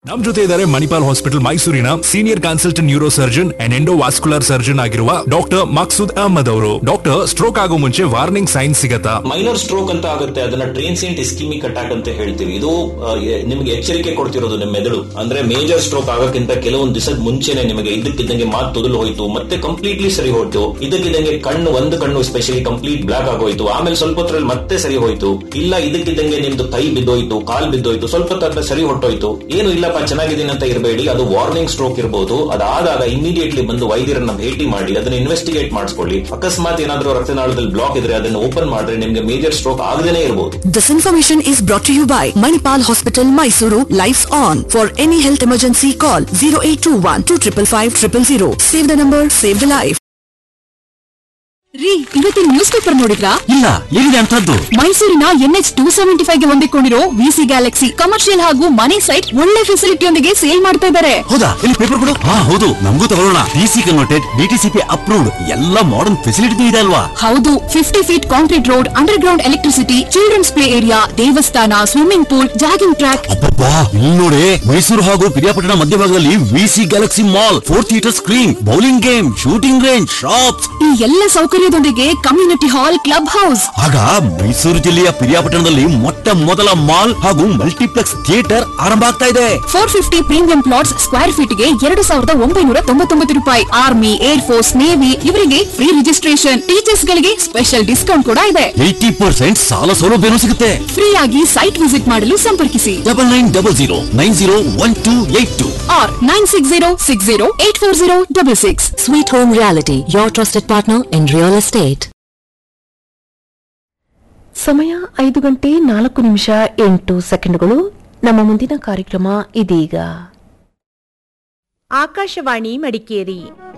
ನಮ್ ಜೊತೆ ಇದ್ದಾರೆ ಮಣಿಪಾಲ್ ಹಾಸ್ಪಿಟಲ್ ಮೈಸೂರಿನ senior consultant neuro surgeon and endovascular surgeon ಆಗಿರುವ ಡಾಕ್ಟರ್ ಮಕ್ಸೂದ್ ಅಹಮದ್ ಅವರು. ಡಾಕ್ಟರ್, ಸ್ಟ್ರೋಕ್ ಆಗೋ ಮುಂಚೆ ವಾರ್ನಿಂಗ್ ಸೈನ್ ಸಿಗತ್ತಾ? ಮೈನರ್ ಸ್ಟ್ರೋಕ್ ಅಂತ ಆಗುತ್ತೆ, ಅದನ್ನ ಟ್ರಾನ್ಸಿಯಂಟ್ ಇಸ್ಕಿಮಿಕ್ ಅಟ್ಯಾಕ್ ಅಂತ ಹೇಳ್ತೀವಿ. ಇದು ನಿಮಗೆ ಎಚ್ಚರಿಕೆ ಕೊಡ್ತಿರೋದು ನಿಮ್ಮ ಮೆದುಳು. ಅಂದ್ರೆ ಮೇಜರ್ ಸ್ಟ್ರೋಕ್ ಆಗೋಕ್ಕಿಂತ ಕೆಲವೊಂದು ದಿವಸದ ಮುಂಚೆನೆ ನಿಮಗೆ ಇದಕ್ಕಿದ್ದಂಗೆ ಮಾತು ತೊದಲು ಹೋಯ್ತು, ಮತ್ತೆ ಕಂಪ್ಲೀಟ್ಲಿ ಸರಿ ಹೋಯ್ತು, ಇದಕ್ಕಿದ್ದಂಗೆ ಒಂದು ಕಣ್ಣು ಸ್ಪೆಷಲಿ ಕಂಪ್ಲೀಟ್ ಬ್ಲಾಕ್ ಆಗೋಯ್ತು, ಆಮೇಲೆ ಸ್ವಲ್ಪ ಹೊತ್ತರಲ್ಲಿ ಮತ್ತೆ ಸರಿ ಹೋಯ್ತು, ಇಲ್ಲ ಇದಕ್ಕಿದ್ದಂಗೆ ನಿಮ್ದು ಕೈ ಬಿದ್ದೋಯ್ತು, ಕಾಲ್ ಬಿದ್ದೋಯ್ತು, ಸ್ವಲ್ಪ ಹೊತ್ತಾದ್ಮೇಲೆ ಸರಿ ಹೊಟ್ಟೋಯ್ತು, ಏನು ಇಲ್ಲಪ್ಪ ಚೆನ್ನಾಗಿದ್ದೀನಿ ಅಂತ ಇರಬೇಡಿ, ಅದು ವಾರ್ನಿಂಗ್ ಸ್ಟ್ರೋಕ್ ಇರಬಹುದು. ಅದಾದಾಗ ಇಮಿಡಿಯೇಟ್ಲಿ ಬಂದು ವೈದ್ಯರನ್ನ ಭೇಟಿ ಮಾಡಿ ಅದನ್ನ ಇನ್ವೆಸ್ಟಿಗೇಟ್ ಮಾಡಿಸ್ಕೊಳ್ಳಿ. ಅಕಸ್ಮಾತ್ ಏನಾದ್ರೂ ರಕ್ತನಾಳದಲ್ಲಿ ಬ್ಲಾಕ್ ಇದ್ರೆ ಅದನ್ನ ಓಪನ್ ಮಾಡಿದ್ರೆ ನಿಮ್ಗೆ ಮೇಜರ್ ಸ್ಟ್ರೋಕ್ ಆಗದೇನೆ ಇರಬಹುದು. This information is brought to you by Manipal Hospital, Mysuru. Lights on. For any health emergency, call 0821 255 000. Save the number, save the life. ರೀ, ಇವತ್ತಿನ ನ್ಯೂಸ್ ಪೇಪರ್ ನೋಡಿದ್ರಾ? ಇಲ್ಲ, ಏನಿದೆ ಅಂತದ್ದು? ಮೈಸೂರಿನ NH 275 ಗೆ ಹೊಂದಿಕೊಂಡಿರೋ ವಿಸಿ ಗ್ಯಾಲಕ್ಸಿ ಕಮರ್ಷಿಯಲ್ ಹಾಗೂ ಮನಿ ಸೈಟ್ ಒಳ್ಳೆ ಫೆಸಿಲಿಟಿಯೊಂದಿಗೆ ಸೇಲ್ ಮಾಡ್ತಾ ಇದ್ದಾರೆ. ಹೌದಾ? ಇಲ್ಲಿ ಪೇಪರ್ ಕೊಡು. ಹೌದು, ನಮಗೂ ತಗೊಳ್ಳೋಣ. DC ಕನ್ವರ್ಟೆಡ್, DTCP ಅಪ್ರೂವ್ಡ್, ಎಲ್ಲ ಮಾಡರ್ನ್ ಫೆಸಿಲಿಟಿ ಇದೆ ಅಲ್ವಾ? ಹೌದು, 50 feet concrete road, under ground electricity, children's play area, ದೇವಸ್ಥಾನ, ಸ್ವಿಮ್ಮಿಂಗ್ ಪೂಲ್, ಜಾಗಿಂಗ್ ಟ್ರ್ಯಾಕ್. ಅಬ್ಬಬ್ಬಾ, ಇಲ್ಲಿ ನೋಡಿ, ಮೈಸೂರು ಹಾಗೂ ಪಿರಿಯಾಪಟ್ಟಣ ಮಧ್ಯಭಾಗದಲ್ಲಿ VC Galaxy mall, 4 theatre screen, bowling game, shooting range, shops, ಈ ಎಲ್ಲ ಸೌಕರ್ಯದೊಂದಿಗೆ ಕಮ್ಯುನಿಟಿ ಹಾಲ್, ಕ್ಲಬ್ ಹೌಸ್. ಆಗ ಮೈಸೂರು ಜಿಲ್ಲೆಯ ಪಿರಿಯಾಪಟ್ಟಣದಲ್ಲಿ ಮೊಟ್ಟ ಮೊದಲ ಮಾಲ್ ಹಾಗೂ ಮಲ್ಟಿಪ್ಲೆಕ್ಸ್ ಥಿಯೇಟರ್ ಆರಂಭ ಆಗ್ತಾ ಇದೆ. 450 ಪ್ರೀಮಿಯಂ ಪ್ಲಾಟ್ಸ್ ಸ್ಕ್ವೇರ್ ಫೀಟ್ ಗೆ 2999 ರೂಪಾಯಿ. ಆರ್ಮಿ, ಏರ್ ಫೋರ್ಸ್, ನೇವಿ ಇವರಿಗೆ ಫ್ರೀ ರಿಜಿಸ್ಟ್ರೇಷನ್. ಟೀಚರ್ಸ್ ಗಳಿಗೆ ಸ್ಪೆಷಲ್ ಡಿಸ್ಕೌಂಟ್ ಕೂಡ ಇದೆ. 80% ಸಾಲ ಸೌಲಭ್ಯನೂ ಸಿಗುತ್ತೆ. ಫ್ರೀ ಆಗಿ ಸೈಟ್ ವಿಸಿಟ್ ಮಾಡಲು ಸಂಪರ್ಕಿಸಿ 9900901282 or 9606084066. Sweet Home Reality, your trusted partner in real estate. ಸಮಯ 5:04 ನಮ್ಮ ಮುಂದಿನ ಕಾರ್ಯಕ್ರಮ ಇದೀಗ. ಆಕಾಶವಾಣಿ ಮಡಿಕೇರಿ